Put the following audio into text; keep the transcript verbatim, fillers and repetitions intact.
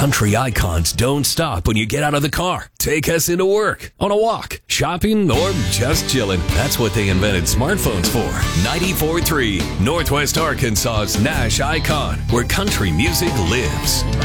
country icons don't stop when you get out of the car. Take us into work, on a walk, shopping, or just chilling. That's what they invented smartphones for. ninety-four point three, Northwest Arkansas's Nash Icon, where country music lives.